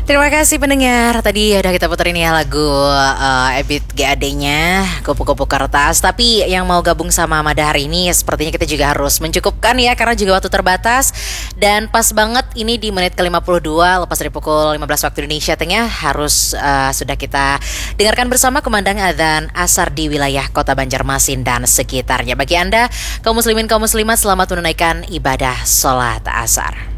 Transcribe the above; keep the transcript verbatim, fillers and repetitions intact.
Terima kasih pendengar. Tadi udah kita puterin ya lagu uh, Ebit G A D-nya Kupu-Kupu Kertas. Tapi yang mau gabung sama Mada hari ini sepertinya kita juga harus mencukupkan ya, karena juga waktu terbatas. Dan pas banget ini di menit ke lima puluh dua lepas dari pukul lima belas waktu Indonesia Tengah harus uh, sudah kita dengarkan bersama kumandang adzan asar di wilayah Kota Banjarmasin dan sekitarnya. Bagi Anda kaum muslimin kaum muslimat, selamat menunaikan ibadah sholat asar.